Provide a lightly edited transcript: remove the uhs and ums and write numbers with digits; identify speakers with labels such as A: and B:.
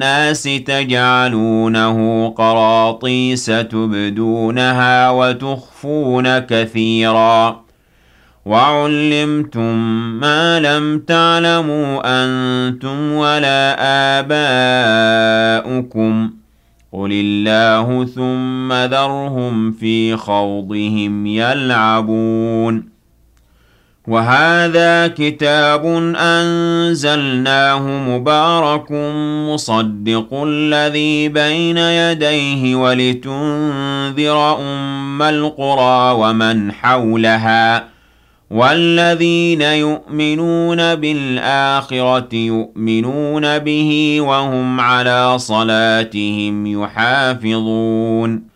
A: النَّاسِ تَجْعَلُونَهُ قَرَاطِيسَ تُبْدُونَهَا وَتُخْفُونَ كَثِيرًا وَعُلِّمْتُم مَّا لَمْ تَعْلَمُوا أَنتُمْ وَلَا آبَاؤُكُمْ ۖ قُلِ اللَّهُ ثُمَّ ذَرْهُمْ فِي خَوْضِهِمْ يَلْعَبُونَ وَهَٰذَا كِتَابٌ أَنزَلْنَاهُ مُبَارَكٌ مُّصَدِّقُ الَّذِي بَيْنَ يَدَيْهِ وَلِتُنذِرَ أُمَّ الْقُرَىٰ وَمَنْ حَوْلَهَا وَالَّذِينَ يُؤْمِنُونَ بِالْآخِرَةِ يُؤْمِنُونَ بِهِ وَهُمْ عَلَىٰ صَلَاتِهِمْ يُحَافِظُونَ